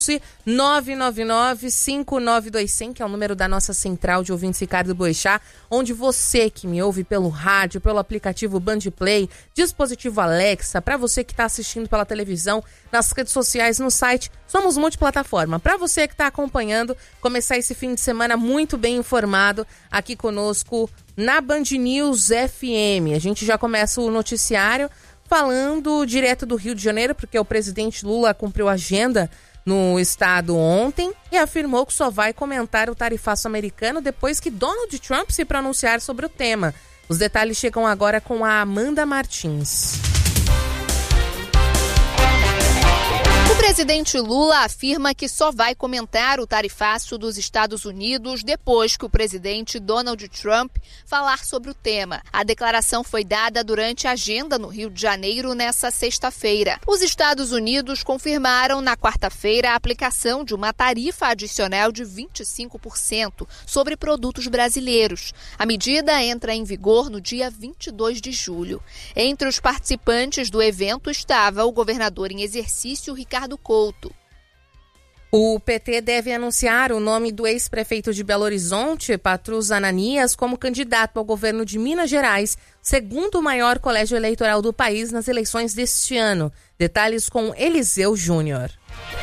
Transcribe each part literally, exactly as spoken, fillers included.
nove nove nove, cinco nove dois zero zero, que é o número da nossa central de ouvintes Ricardo Boechat, onde você que me ouve pelo rádio, pelo aplicativo Bandplay, dispositivo Alexa, para você que está assistindo pela televisão, nas redes sociais, no site, somos multiplataforma. Para você que está acompanhando, começar esse fim de semana muito bem informado aqui conosco na Band News F M. A gente já começa o noticiário falando direto do Rio de Janeiro, porque o presidente Lula cumpriu a agenda no estado ontem e afirmou que só vai comentar o tarifaço americano depois que Donald Trump se pronunciar sobre o tema. Os detalhes chegam agora com a Amanda Martins. O presidente Lula afirma que só vai comentar o tarifaço dos Estados Unidos depois que o presidente Donald Trump falar sobre o tema. A declaração foi dada durante a agenda no Rio de Janeiro nesta sexta-feira. Os Estados Unidos confirmaram na quarta-feira a aplicação de uma tarifa adicional de vinte e cinco por cento sobre produtos brasileiros. A medida entra em vigor no dia vinte e dois de julho. Entre os participantes do evento estava o governador em exercício Ricardo Couto. O P T deve anunciar o nome do ex-prefeito de Belo Horizonte, Patrus Ananias, como candidato ao governo de Minas Gerais, segundo o maior colégio eleitoral do país nas eleições deste ano. Detalhes com Eliseu Júnior.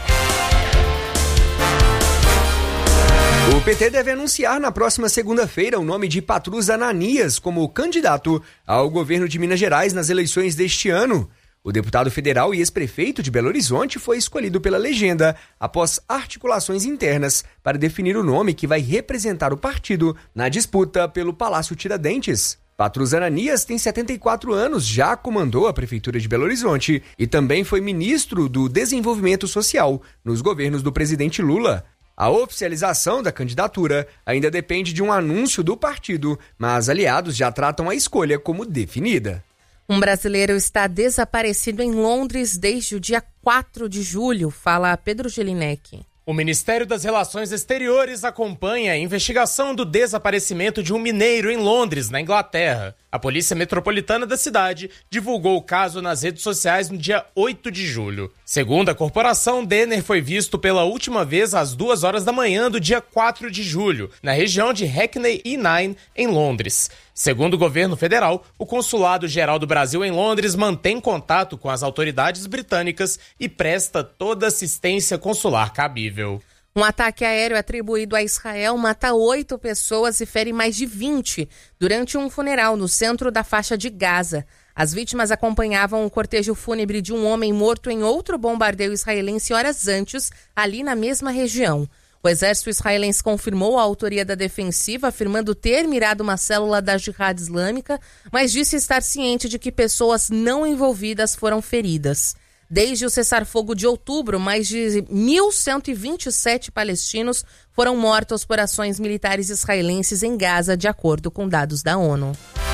O P T deve anunciar na próxima segunda-feira o nome de Patrus Ananias como candidato ao governo de Minas Gerais nas eleições deste ano. O deputado federal e ex-prefeito de Belo Horizonte foi escolhido pela legenda após articulações internas para definir o nome que vai representar o partido na disputa pelo Palácio Tiradentes. Patrus Ananias tem setenta e quatro anos, já comandou a Prefeitura de Belo Horizonte e também foi ministro do Desenvolvimento Social nos governos do presidente Lula. A oficialização da candidatura ainda depende de um anúncio do partido, mas aliados já tratam a escolha como definida. Um brasileiro está desaparecido em Londres desde o dia quatro de julho, fala Pedro Gelinek. O Ministério das Relações Exteriores acompanha a investigação do desaparecimento de um mineiro em Londres, na Inglaterra. A Polícia Metropolitana da cidade divulgou o caso nas redes sociais no dia oito de julho. Segundo a corporação, Denner foi visto pela última vez às duas horas da manhã do dia quatro de julho, na região de Hackney e Nine, em Londres. Segundo o governo federal, o Consulado-Geral do Brasil em Londres mantém contato com as autoridades britânicas e presta toda assistência consular cabível. Um ataque aéreo atribuído a Israel mata oito pessoas e fere mais de vinte durante um funeral no centro da faixa de Gaza. As vítimas acompanhavam o cortejo fúnebre de um homem morto em outro bombardeio israelense horas antes, ali na mesma região. O exército israelense confirmou a autoria da defensiva, afirmando ter mirado uma célula da Jihad Islâmica, mas disse estar ciente de que pessoas não envolvidas foram feridas. Desde o cessar-fogo de outubro, mais de mil cento e vinte e sete palestinos foram mortos por ações militares israelenses em Gaza, de acordo com dados da ONU.